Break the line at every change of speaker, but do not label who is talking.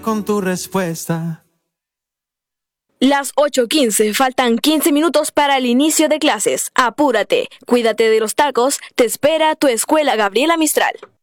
con tu respuesta.
Las 8:15, faltan 15 minutos para el inicio de clases. Apúrate, cuídate de los tacos, te espera tu escuela Gabriela Mistral.